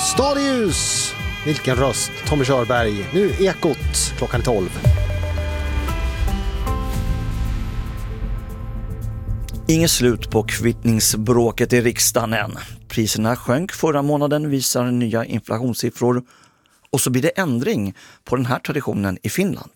Stadius! Vilken röst, Tommy Körberg. Nu Ekot, klockan 12. Inget slut på kvittningsbråket i riksdagen än. Priserna sjönk förra månaden, visar nya inflationssiffror. Och så blir det ändring på den här traditionen i Finland.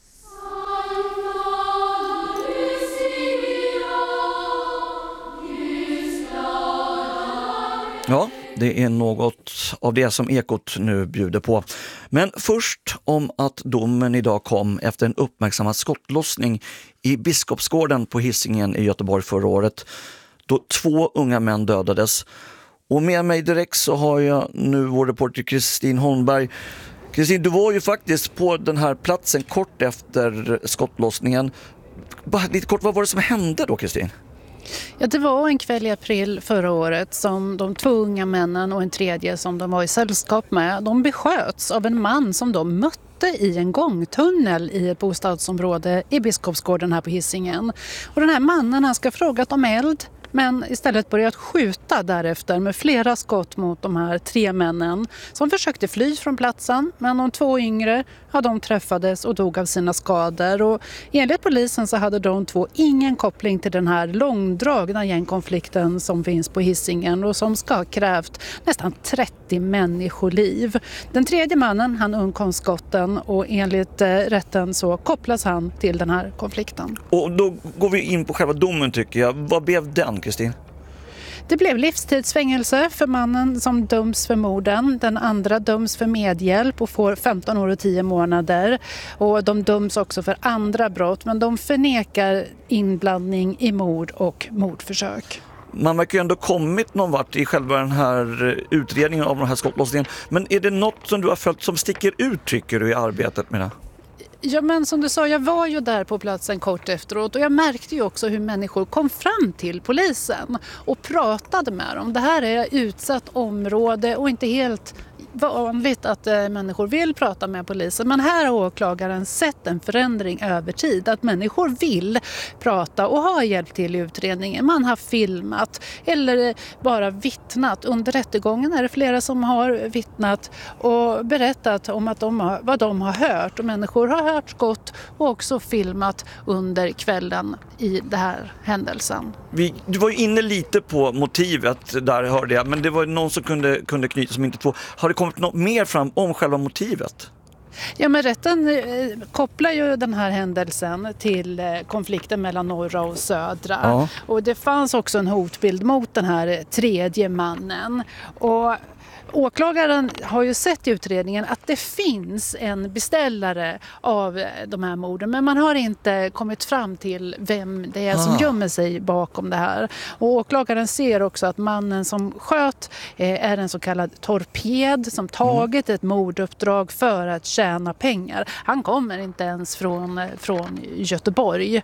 Ja, det är något av det som Ekot nu bjuder på. Men först om att domen idag kom efter en uppmärksammad skottlossning i Biskopsgården på Hisingen i Göteborg förra året, då 2 unga män dödades. Och med mig direkt så har jag nu vår reporter Kristin Holmberg. Kristin, du var ju faktiskt på den här platsen kort efter skottlossningen. Bara lite kort, vad var det som hände då, Kristin? Ja, det var en kväll i april förra året som de 2 unga männen och en tredje som de var i sällskap med, de besköts av en man som de mötte i en gångtunnel i ett bostadsområde i Biskopsgården här på Hisingen. Och den här mannen, han ska ha frågat om eld, men istället börjat skjuta därefter med flera skott mot de här 3 männen som försökte fly från platsen, men de 2 yngre, ja, de träffades och dog av sina skador. Och enligt polisen så hade de 2 ingen koppling till den här långdragna gängkonflikten som finns på Hisingen och som ska ha krävt nästan 30 människoliv. Den tredje mannen, han undkom skotten och enligt rätten så kopplas han till den här konflikten. Och då går vi in på själva domen, tycker jag. Vad blev den, Kristin? Det blev livstidsfängelse för mannen som döms för morden. Den andra döms för medhjälp och får 15 år och 10 månader. Och de döms också för andra brott, men de förnekar inblandning i mord och mordförsök. Man verkar ju ändå kommit någon vart i själva den här utredningen av den här skottlossningen. Men är det något som du har följt som sticker ut, tycker du, i arbetet med det? Ja, men som du sa, jag var ju där på platsen kort efteråt och jag märkte ju också hur människor kom fram till polisen och pratade med dem. Det här är ett utsatt område och inte helt vanligt att människor vill prata med polisen. Men här har åklagaren sett en förändring över tid. Att människor vill prata och har hjälpt till i utredningen. Man har filmat eller bara vittnat. Under rättegången är det flera som har vittnat och berättat om att vad de har hört. Och människor har hört skott och också filmat under kvällen i den här händelsen. Du var ju inne lite på motivet där, hörde jag. Men det var någon som kunde knyta som inte två. Har det kommit något mer fram om själva motivet? Ja, men rätten kopplar ju den här händelsen till konflikten mellan norra och södra. Ja. Och det fanns också en hotbild mot den här tredje mannen. Och åklagaren har ju sett i utredningen att det finns en beställare av de här morden, men man har inte kommit fram till vem det är som gömmer sig bakom det här. Och åklagaren ser också att mannen som sköt är en så kallad torped som tagit ett morduppdrag för att tjäna pengar. Han kommer inte ens från Göteborg,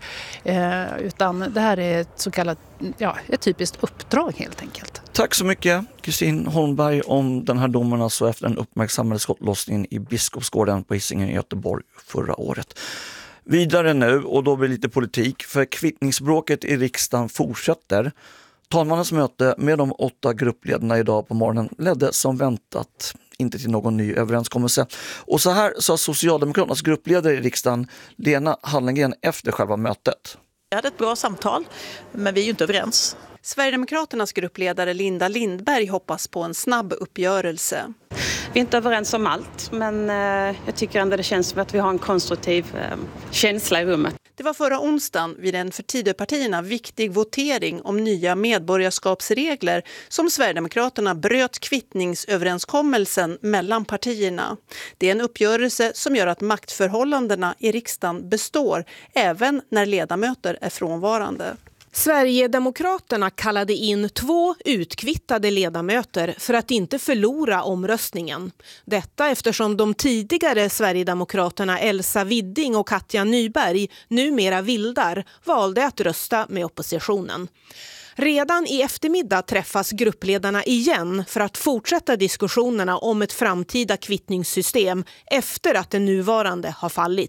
utan det här är ett så kallat ett typiskt uppdrag helt enkelt. Tack så mycket, Kristin Holmberg, om den här domen alltså efter den uppmärksammade skottlossningen i Biskopsgården på Hisingen i Göteborg förra året. Vidare nu, och då blir lite politik, för kvittningsbråket i riksdagen fortsätter. Talmannens möte med de 8 gruppledarna idag på morgonen ledde som väntat inte till någon ny överenskommelse. Och så här sa Socialdemokraternas gruppledare i riksdagen, Lena Hallengren, efter själva mötet. Vi hade ett bra samtal, men vi är ju inte överens. Sverigedemokraternas gruppledare Linda Lindberg hoppas på en snabb uppgörelse. Vi är inte överens om allt, men jag tycker ändå det känns som att vi har en konstruktiv känsla i rummet. Det var förra onsdagen vid en för Tidöpartierna viktig votering om nya medborgarskapsregler som Sverigedemokraterna bröt kvittningsöverenskommelsen mellan partierna. Det är en uppgörelse som gör att maktförhållandena i riksdagen består även när ledamöter är frånvarande. Sverigedemokraterna kallade in 2 utkvittade ledamöter för att inte förlora omröstningen. Detta eftersom de tidigare Sverigedemokraterna Elsa Widding och Katja Nyberg, numera Vildar, valde att rösta med oppositionen. Redan i eftermiddag träffas gruppledarna igen för att fortsätta diskussionerna om ett framtida kvittningssystem efter att det nuvarande har fallit.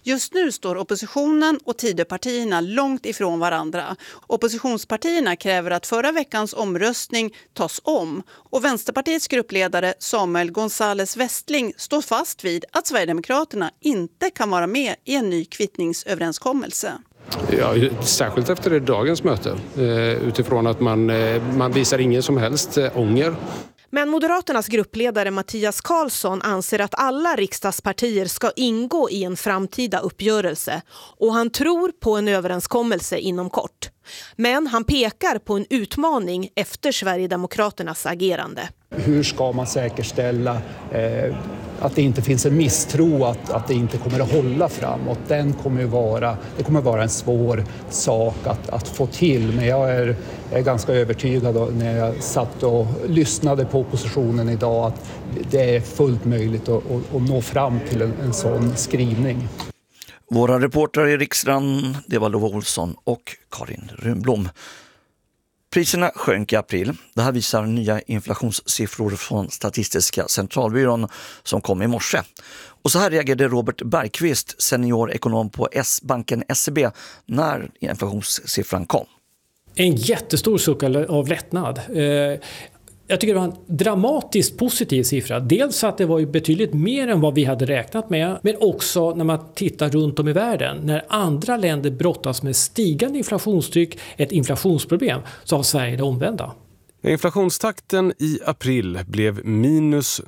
Just nu står oppositionen och Tidöpartierna långt ifrån varandra. Oppositionspartierna kräver att förra veckans omröstning tas om och Vänsterpartiets gruppledare Samuel González Westling står fast vid att Sverigedemokraterna inte kan vara med i en ny kvittningsöverenskommelse. Ja, särskilt efter dagens möte, utifrån att man visar ingen som helst ånger. Men Moderaternas gruppledare Mattias Karlsson anser att alla riksdagspartier ska ingå i en framtida uppgörelse och han tror på en överenskommelse inom kort. Men han pekar på en utmaning efter Sverigedemokraternas agerande. Hur ska man säkerställa att det inte finns en misstro att det inte kommer att hålla framåt? Det kommer vara en svår sak att få till, men jag är ganska övertygad när jag satt och lyssnade på oppositionen idag att det är fullt möjligt att nå fram till en sån skrivning. Våra reportrar i Riksdagen, det var Lova Olsson och Karin Runblom. Priserna sjönk i april. Det här visar nya inflationssiffror från Statistiska centralbyrån som kom i morse. Och så här reagerade Robert Bergqvist, seniorekonom på banken SEB, när inflationssiffran kom. En jättestor suck av lättnad. Jag tycker det var en dramatiskt positiv siffra. Dels att det var ju betydligt mer än vad vi hade räknat med. Men också när man tittar runt om i världen. När andra länder brottas med stigande inflationstryck, ett inflationsproblem, så har Sverige det omvända. Inflationstakten i april blev minus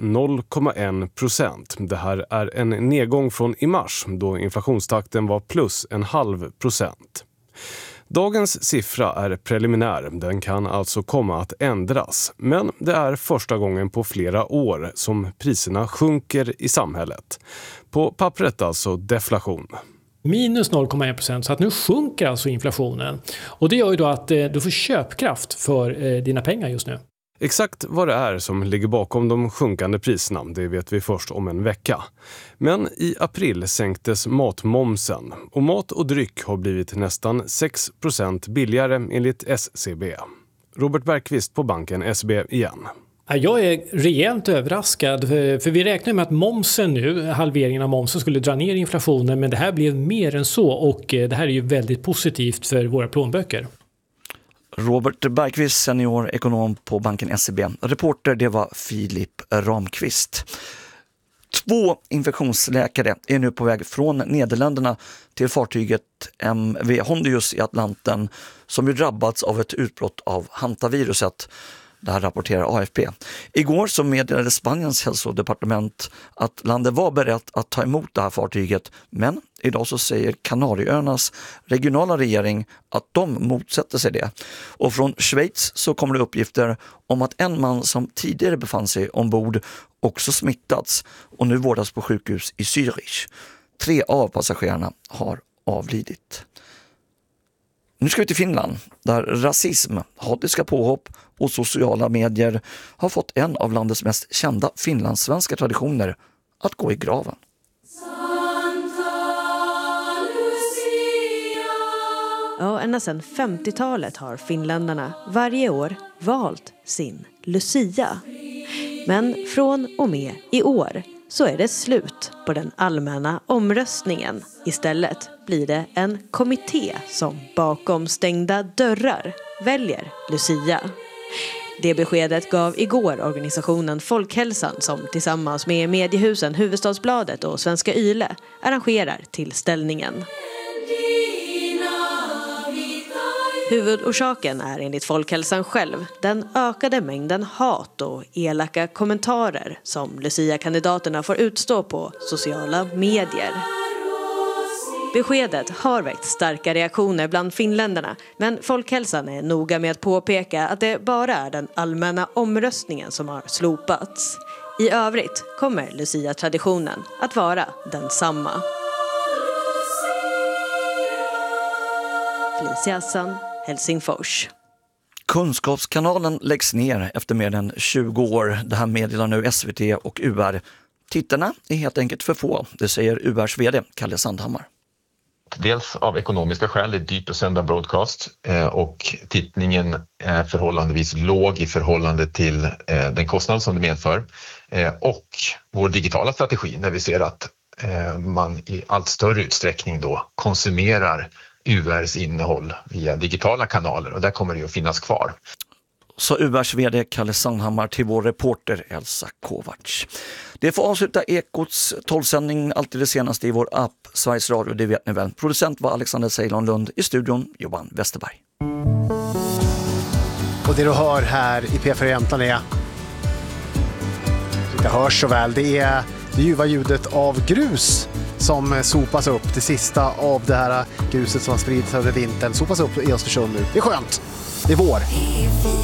0,1%. Det här är en nedgång från i mars då inflationstakten var plus 0,5%. Dagens siffra är preliminär, den kan alltså komma att ändras. Men det är första gången på flera år som priserna sjunker i samhället. På pappret alltså deflation. Minus 0,1%, så att nu sjunker alltså inflationen. Och det gör ju då att du får köpkraft för dina pengar just nu. Exakt vad det är som ligger bakom de sjunkande priserna, det vet vi först om en vecka. Men i april sänktes matmomsen och mat och dryck har blivit nästan 6% billigare enligt SCB. Robert Bergqvist på banken SEB igen. Jag är rejält överraskad för vi räknar med att momsen nu, halveringen av momsen, skulle dra ner inflationen, men det här blev mer än så och det här är ju väldigt positivt för våra plånböcker. Robert Bergqvist, seniorekonom på banken SEB. Reporter, det var Filip Ramqvist. 2 infektionsläkare är nu på väg från Nederländerna till fartyget MV Hondius i Atlanten som ju drabbats av ett utbrott av hantaviruset. Det här rapporterar AFP. Igår så meddelade Spaniens hälsodepartement att landet var berett att ta emot det här fartyget, men idag så säger Kanarieöarnas regionala regering att de motsätter sig det. Och från Schweiz så kommer det uppgifter om att en man som tidigare befann sig ombord också smittats och nu vårdas på sjukhus i Zürich. 3 av passagerarna har avlidit. Nu ska vi till Finland, där rasism, hatiska påhopp och sociala medier har fått en av landets mest kända finlandssvenska traditioner att gå i graven. Ja, ända sedan 50-talet har finländarna varje år valt sin Lucia. Men från och med i år så är det slut på den allmänna omröstningen. Istället blir det en kommitté som bakom stängda dörrar väljer Lucia. Det beskedet gav igår organisationen Folkhälsan som tillsammans med mediehusen Hufvudstadsbladet och Svenska Yle arrangerar tillställningen. Huvudorsaken är enligt Folkhälsan själv den ökade mängden hat och elaka kommentarer som Lucia-kandidaterna får utstå på sociala medier. Beskedet har väckt starka reaktioner bland finländarna, men Folkhälsan är noga med att påpeka att det bara är den allmänna omröstningen som har slopats. I övrigt kommer Lucia-traditionen att vara densamma. Felicia Hassan, Helsingfors. Kunskapskanalen läggs ner efter mer än 20 år. Det här meddelar nu SVT och UR. Tittarna är helt enkelt för få, det säger URs vd Kalle Sandhammar. Dels av ekonomiska skäl, det är dyrt att sända broadcast och tittningen är förhållandevis låg i förhållande till den kostnad som det medför. Och vår digitala strategi när vi ser att man i allt större utsträckning då konsumerar URs innehåll via digitala kanaler, och där kommer det ju att finnas kvar. Så URs vd Kalle Sandhammar till vår reporter Elsa Kovacs. Det får avsluta Ekots 12-sändning, alltid det senaste i vår app Sveriges Radio, det vet ni väl. Producent var Alexander Ceylon-Lund, i studion Johan Westerberg. Och det du hör här i P4 Jämtland är, det hörs så väl, det är det ljuva ljudet av grus som sopas upp. Det sista av det här gruset som har spridits över vintern sopas upp i Östersund nu. Det är skönt, det är vår.